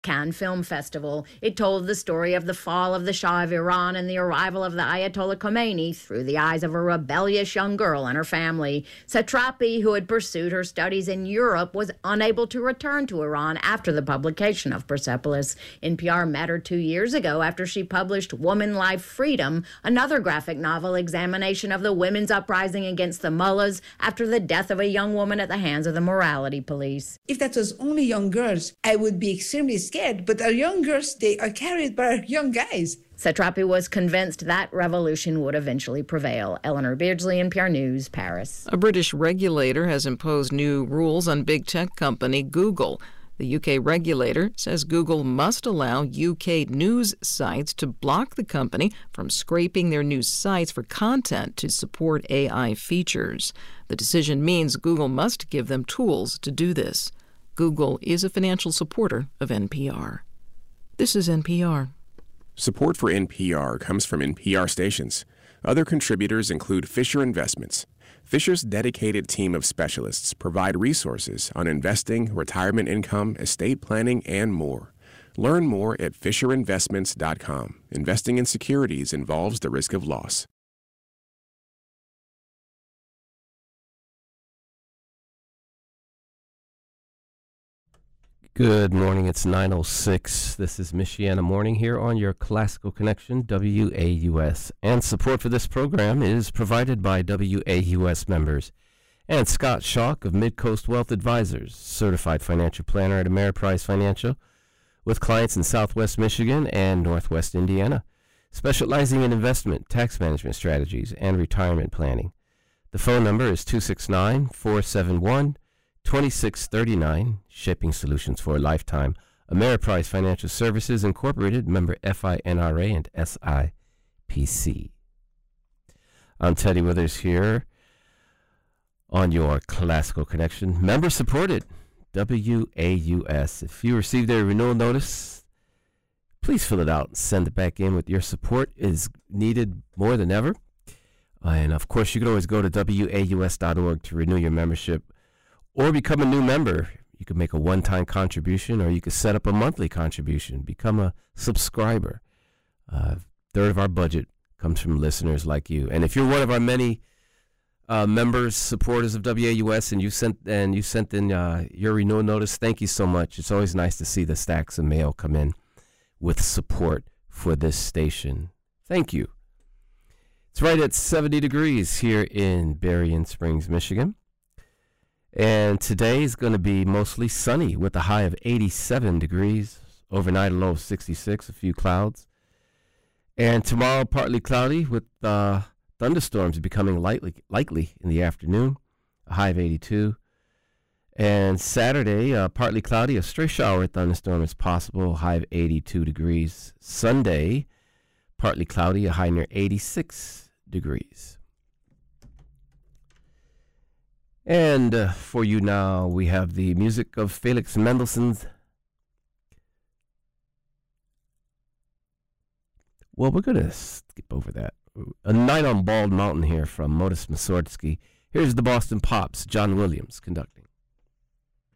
Cannes Film Festival. It told the story of the fall of the Shah of Iran and the arrival of the Ayatollah Khomeini through the eyes of a rebellious young girl and her family. Satrapi, who had pursued her studies in Europe, was unable to return to Iran after the publication of Persepolis. NPR met her 2 years ago after she published Woman, Life, Freedom, another graphic novel examination of the women's uprising against the mullahs after the death of a young woman at the hands of the morality police. If that was only young girls, I would be extremely scared, but our young girls, they are carried by our young guys. Satrapi was convinced that revolution would eventually prevail. Eleanor Beardsley, NPR News, Paris. A British regulator has imposed new rules on big tech company Google. The UK regulator says Google must allow UK news sites to block the company from scraping their news sites for content to support AI features. The decision means Google must give them tools to do this. Google is a financial supporter of NPR. This is NPR. Support for NPR comes from NPR stations. Other contributors include Fisher Investments. Fisher's dedicated team of specialists provide resources on investing, retirement income, estate planning, and more. Learn more at FisherInvestments.com. Investing in securities involves the risk of loss. Good morning. It's 9:06. This is Michiana Morning here on your Classical Connection, WAUS. And support for this program is provided by WAUS members and Scott Schock of Midcoast Wealth Advisors, certified financial planner at Ameriprise Financial, with clients in Southwest Michigan and Northwest Indiana, specializing in investment, tax management strategies, and retirement planning. The phone number is 269-471-2639, shipping solutions for a lifetime. Ameriprise Financial Services Incorporated, member FINRA and SIPC. I'm Teddy Withers here on your Classical Connection, member supported WAUS. If you received a renewal notice, please fill it out and send it back in. With your support is needed more than ever. And of course, you can always go to WAUS.org to renew your membership or become a new member. You can make a one-time contribution, or you can set up a monthly contribution. Become a subscriber. A third of our budget comes from listeners like you. And if you're one of our many members, supporters of WAUS, and you sent in your renewal notice, thank you so much. It's always nice to see the stacks of mail come in with support for this station. Thank you. It's right at 70 degrees here in Berrien Springs, Michigan. And today is going to be mostly sunny with a high of 87 degrees. Overnight, a low of 66, a few clouds. And tomorrow, partly cloudy with thunderstorms becoming likely in the afternoon, a high of 82. And Saturday, partly cloudy, a stray shower thunderstorm is possible, a high of 82 degrees. Sunday, partly cloudy, a high near 86 degrees. And for you now, we have the music of Felix Mendelssohn's. Well, we're going to skip over that. A Night on Bald Mountain here from Modest Mussorgsky. Here's the Boston Pops, John Williams conducting.